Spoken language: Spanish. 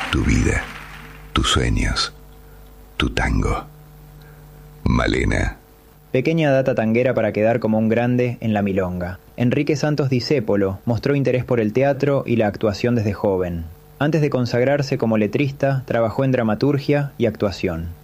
tu vida, tus sueños, tu tango. Malena. Pequeña data tanguera para quedar como un grande en la milonga. Enrique Santos Discépolo mostró interés por el teatro y la actuación desde joven. Antes de consagrarse como letrista, trabajó en dramaturgia y actuación.